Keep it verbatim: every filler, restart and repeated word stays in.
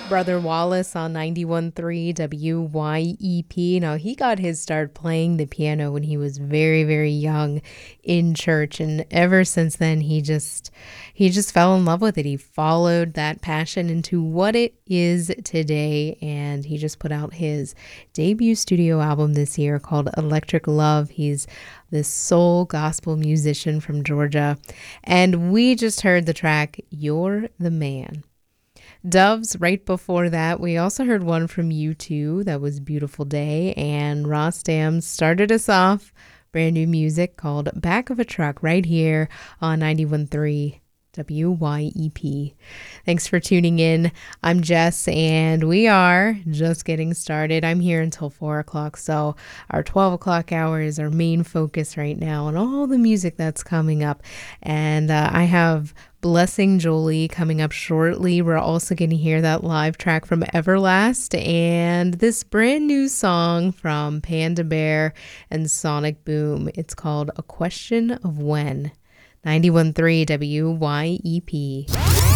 Brother Wallace on ninety-one point three W Y E P. Now, he got his start playing the piano when he was very, very young in church, and ever since then, he just he just fell in love with it. He followed that passion into what it is today, and he just put out his debut studio album this year called Electric Love. He's this soul gospel musician from Georgia, and we just heard the track You're the Man. Doves, right before that, we also heard one from U two, that was Beautiful Day, and Rostam started us off, brand new music called Back of a Truck, right here on ninety-one point three W Y E P. Thanks for tuning in. I'm Jess, and we are just getting started. I'm here until four o'clock, so our twelve o'clock hour is our main focus right now on all the music that's coming up. And uh, I have Blessing Jolie coming up shortly. We're also going to hear that live track from Everlast and this brand new song from Panda Bear and Sonic Boom. It's called A Question of When. ninety-one point three W Y E P.